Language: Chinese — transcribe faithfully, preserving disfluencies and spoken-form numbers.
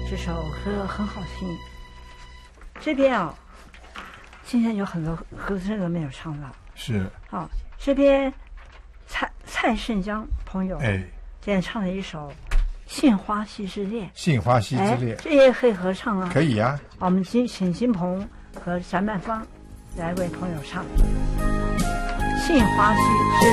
这首歌很好听。这边啊，今天有很多歌真的没有唱到。 是。 好、哦，这边蔡蔡胜江朋友哎， 今天唱了一首《杏花溪之恋》。 杏花溪之恋， 这也可以合唱啊。 可以呀、 啊。我们请请金鹏和翟曼芳来为朋友唱《杏花溪之恋》。